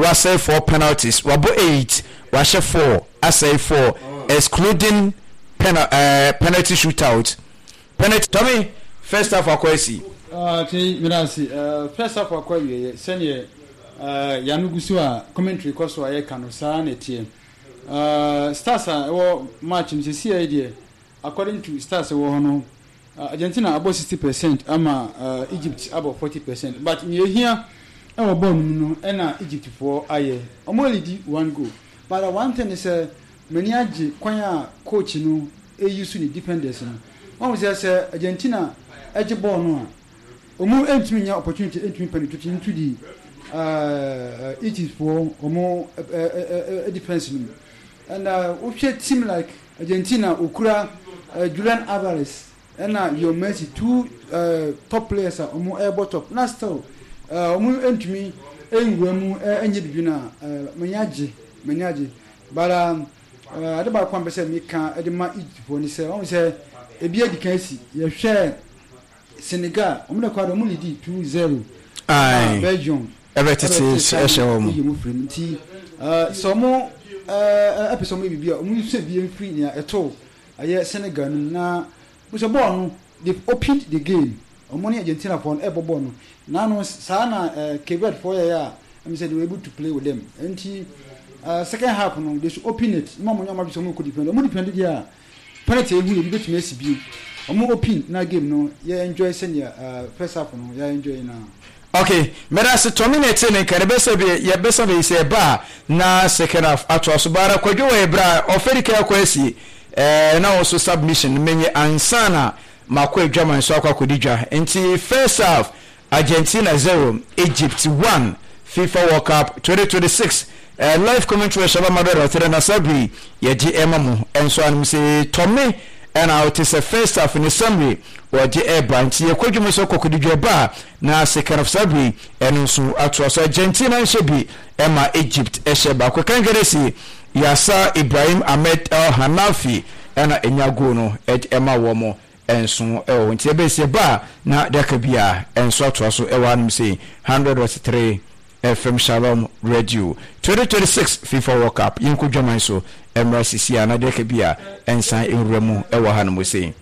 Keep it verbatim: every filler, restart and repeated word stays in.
say four penalties. Wabo eight, washe four, I say four, excluding pen, uh, penalty shootout. Penalty. Tommy, first half akwesi. Ah, ti mirasi. First half akwaye. Senye Yanugusua commentary koso aye kano sa na tie. Uh, Stars uh, match in the idea according to Stars wo hono uh, Argentina about sixty percent ama uh, Egypt about forty percent but in here e wo ball no e na Egypt for aye omo lead one goal but uh, one thing is uh, many age kwan a coach no e use ni defenders no one say say Argentina age ball no a omo entimi nya opportunity entimi penetrate into the uh, Egypt for omo uh, uh, uh, defense no. And uh, we see a team like Argentina, Ukura, uh, Julian Alvarez, and uh, your Messi, two uh, top players are omo airborne top. Now still, uh, omo entry, enwemu, enye bibina, manyaji, manyaji. But um, I don't know what I'm saying. Me can I demand eat for ni say. I say, ebi edi kansi. You share Senegal. Omo na kwa omo lead two zero. Aye. Belgium. Everything is special. Uh, so more. Uh, episode maybe be we say be free near at all. I Senegal na we born they've opened the game. On money Argentina for an ever born. Now no sana uh Quebec for ya I said they were able to play with them. And he uh second half no they should open it. Mama nyama so could depend. Omo depend there. Penalty who you get to Messi be. Omo open na game no. Yeah enjoy senior uh first half no. Yeah enjoy now. Okay, merasa terminate ne kanebesa be ye besa be se ba na second half atwa so bara kwadwo we bra oferika akwasi eh na also submission menye ansana makwa adwaman so akwa kodidwa enti first half Argentina zero Egypt one FIFA World Cup twenty twenty-six uh, live commentary shaba madara tena sabi ye G M mu enso anum se Tommy and out is a first half in the summary or the air branch ye kwadwum so kokodidwa ba na second of sabi enu so atwa so Argentina shebi ema Egypt esheba ko kangeresi yasa Ibrahim Ahmed El Hanafi ena enyago no ema womo enso ewo nti ebese ba na dakabia enso atwa so ewa anum say one hundred three F M Shalom Radio twenty twenty-six FIFA World Cup yinkudwaman so emra sisi ana dakabia ensan enwuramu ewa hanom say